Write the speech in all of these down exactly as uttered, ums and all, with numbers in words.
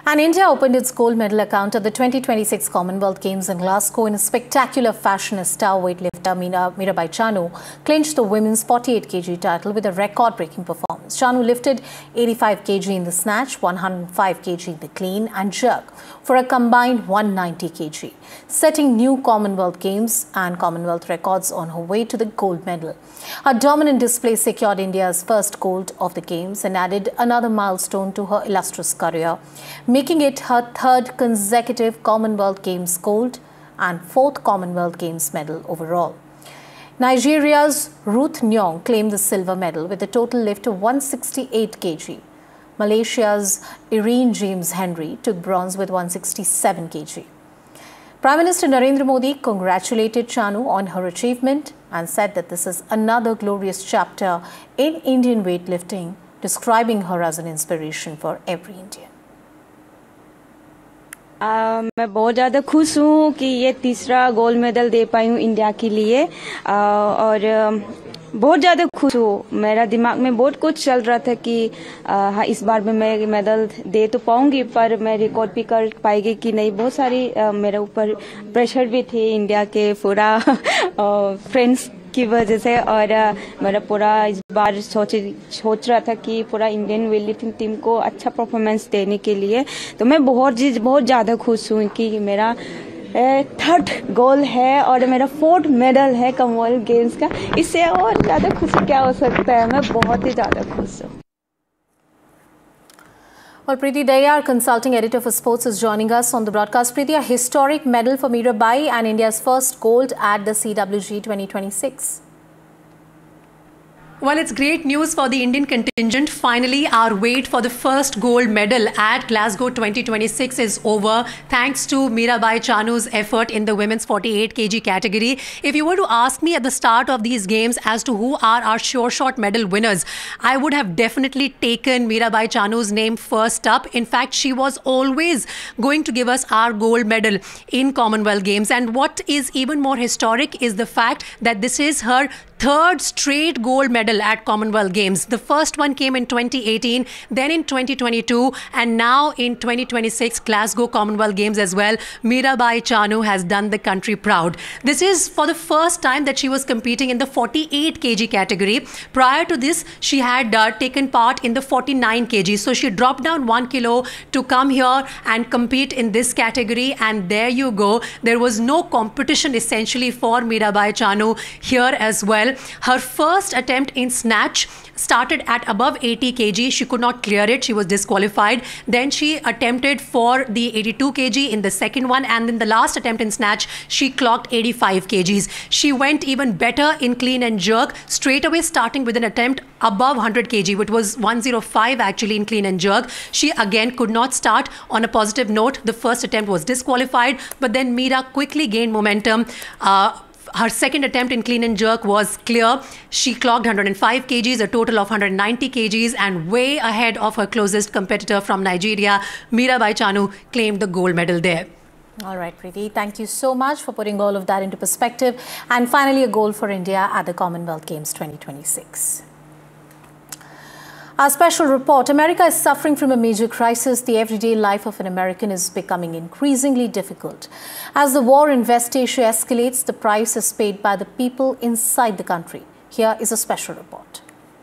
And India opened its gold medal account at the twenty twenty-six Commonwealth Games in Glasgow in a spectacular fashion as star weightlifter Meera, Mirabai Chanu clinched the women's forty-eight kilogram title with a record-breaking performance. Chanu lifted eighty-five kilograms in the snatch, one hundred five kilograms in the clean and jerk for a combined one hundred ninety kilograms, setting new Commonwealth Games and Commonwealth records on her way to the gold medal. Her dominant display secured India's first gold of the Games and added another milestone to her illustrious career, making it her third consecutive Commonwealth Games gold and fourth Commonwealth Games medal overall. Nigeria's Ruth Nyong claimed the silver medal with a total lift of one hundred sixty-eight kilograms. Malaysia's Irene James Henry took bronze with one hundred sixty-seven kilograms. Prime Minister Narendra Modi congratulated Chanu on her achievement and said that this is another glorious chapter in Indian weightlifting, describing her as an inspiration for every Indian. Uh, मैं बहुत ज़्यादा खुश हूँ कि ये तीसरा gold medal दे पाई हूँ India के लिए uh, और uh, बहुत ज़्यादा खुश हूँ। मेरा दिमाग में बहुत कुछ चल रहा था कि uh, इस बार में मैं मेडल दे तो पाऊंगी पर मैं रिकॉर्ड भी कर पाएगी कि नहीं। बहुत सारी uh, मेरे ऊपर प्रेशर भी थे इंडिया के पूरा फ्रेंड्स की वजह से और मेरा पूरा इस बार सोच सोच रहा था कि पूरा इंडियन वेटलिफ्टिंग टीम को अच्छा परफॉर्मेंस देने के लिए। तो मैं बहुत बहुत ज़्यादा खुश हूँ कि मेरा थर्ड गोल है और मेरा फोर्थ मेडल है कॉमनवेल्थ गेम्स का। इससे और ज़्यादा खुशी क्या हो सकता है। मैं बहुत ही ज़्यादा खुश हूँ। Well, Preeti Dayar, consulting editor for sports, is joining us on the broadcast. Preeti, a historic medal for Mirabai and India's first gold at the C W G twenty twenty-six. Well, it's great news for the Indian contingent. Finally, our wait for the first gold medal at Glasgow twenty twenty-six is over, thanks to Mirabai Chanu's effort in the women's forty-eight kilogram category. If you were to ask me at the start of these games as to who are our sure shot medal winners, I would have definitely taken Mirabai Chanu's name first up. In fact, she was always going to give us our gold medal in Commonwealth Games. And what is even more historic is the fact that this is her third straight gold medal at Commonwealth Games. The first one came in twenty eighteen, then in twenty twenty-two, and now in twenty twenty-six Glasgow Commonwealth Games as well. Mirabai Chanu has done the country proud. This is for the first time that she was competing in the forty-eight kilogram category. Prior to this, she had uh, taken part in the forty-nine kilogram. So she dropped down one kilo to come here and compete in this category. And there you go. There was no competition essentially for Mirabai Chanu here as well. Her first attempt in snatch started at above eighty kilograms. She could not clear it. She was disqualified. Then she attempted for the eighty-two kilograms in the second one. And in the last attempt in snatch, she clocked eighty-five kilograms. She went even better in clean and jerk, straight away starting with an attempt above one hundred kilograms, which was one oh five actually in clean and jerk. She again could not start on a positive note. The first attempt was disqualified, but then Meera quickly gained momentum. Uh, Her second attempt in clean and jerk was clear. She clocked one hundred five kilograms, a total of one hundred ninety kilograms, and way ahead of her closest competitor from Nigeria, Mirabai Chanu, claimed the gold medal there. All right, Preeti, thank you so much for putting all of that into perspective. And finally, a gold for India at the Commonwealth Games twenty twenty-six. Our special report. America is suffering from a major crisis. The everyday life of an American is becoming increasingly difficult. As the war in West Asia escalates, the price is paid by the people inside the country. Here is a special report.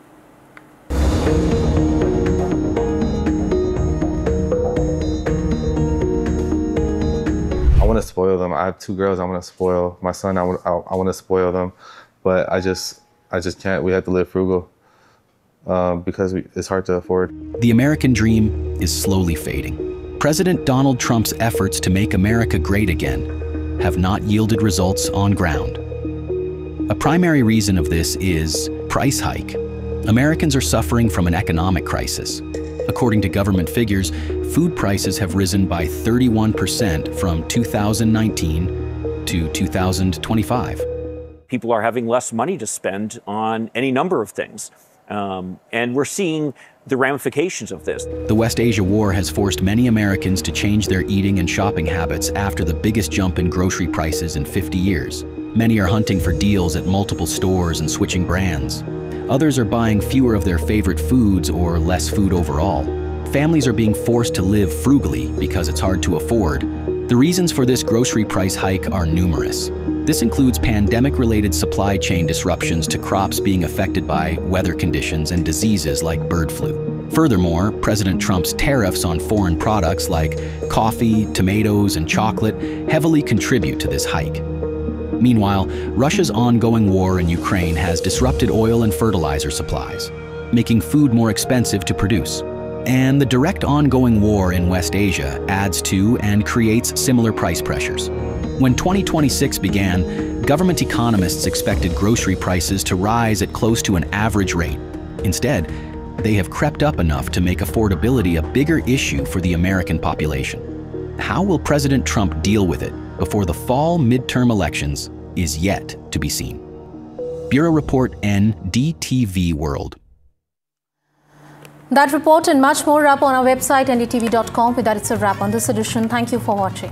I want to spoil them. I have two girls. I want to spoil my son. I want, I, I want to spoil them, but I just, I just can't. We have to live frugal. Uh, because we, it's hard to afford. The American dream is slowly fading. President Donald Trump's efforts to make America great again have not yielded results on ground. A primary reason of this is price hike. Americans are suffering from an economic crisis. According to government figures, food prices have risen by thirty-one percent from two thousand nineteen to two thousand twenty-five. People are having less money to spend on any number of things. Um, and we're seeing the ramifications of this. The West Asia war has forced many Americans to change their eating and shopping habits after the biggest jump in grocery prices in fifty years. Many are hunting for deals at multiple stores and switching brands. Others are buying fewer of their favorite foods or less food overall. families are being forced to live frugally because it's hard to afford, the reasons for this grocery price hike are numerous. This includes pandemic-related supply chain disruptions to crops being affected by weather conditions and diseases like bird flu. Furthermore, President Trump's tariffs on foreign products like coffee, tomatoes, and chocolate heavily contribute to this hike. Meanwhile, Russia's ongoing war in Ukraine has disrupted oil and fertilizer supplies, making food more expensive to produce. And the direct ongoing war in West Asia adds to and creates similar price pressures. When twenty twenty-six began, government economists expected grocery prices to rise at close to an average rate. Instead, they have crept up enough to make affordability a bigger issue for the American population. How will President Trump deal with it before the fall midterm elections is yet to be seen. Bureau Report N D T V World. That report and much more up on our website N D T V dot com. With that, it's a wrap on this edition. Thank you for watching.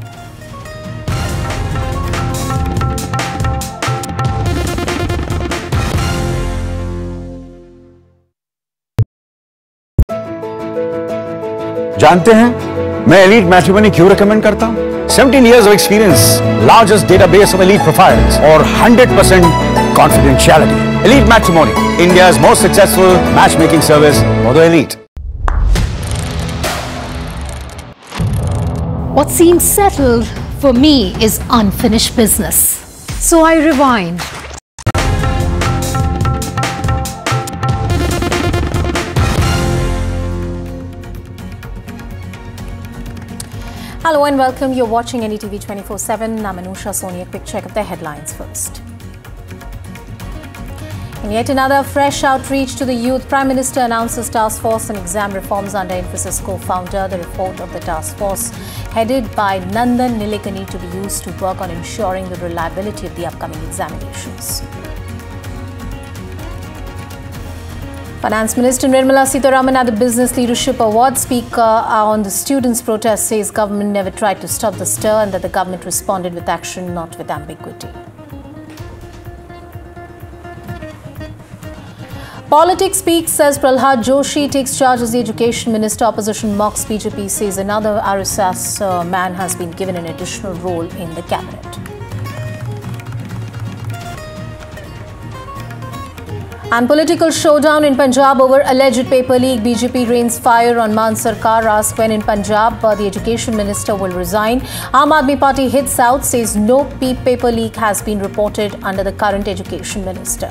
जानते हैं मैं elite matrimony क्यों recommend करता हूं? seventeen years of experience, largest database of elite profiles, or one hundred percent confidentiality. Elite Matrimony, India's most successful matchmaking service for the elite. What seems settled for me is unfinished business. So I rewind. Hello and welcome. You're watching N D T V twenty-four seven. I'm Anusha Soni. A quick check of the headlines first. In yet another fresh outreach to the youth, Prime Minister announces task force on exam reforms under Infosys co-founder. The report of the task force, headed by Nandan Nilekani, to be used to work on ensuring the reliability of the upcoming examinations. Finance Minister Nirmala Sitharaman at the Business Leadership Award. Speaker on the students' protest says government never tried to stop the stir and that the government responded with action, not with ambiguity. Politics speaks, says Prahlad Joshi, takes charge as the Education Minister. Opposition mocks B J P, says another R S S uh, man has been given an additional role in the cabinet. And political showdown in Punjab over alleged paper leak. B J P rains fire on Maan Sarkar, asks when in Punjab uh, the Education Minister will resign. Aam Aadmi Party hits out, says no paper leak has been reported under the current Education Minister.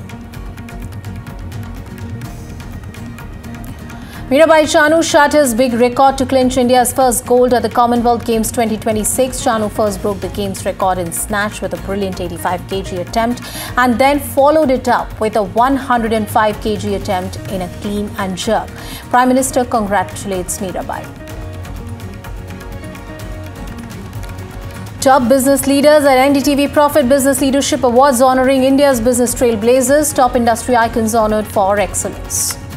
Mirabai Chanu shatters big record to clinch India's first gold at the Commonwealth Games twenty twenty-six. Chanu first broke the Games record in snatch with a brilliant eighty-five kilogram attempt and then followed it up with a one hundred five kilogram attempt in a clean and jerk. Prime Minister congratulates Mirabai. Top business leaders at N D T V Profit Business Leadership Awards honoring India's business trailblazers. Top industry icons honored for excellence.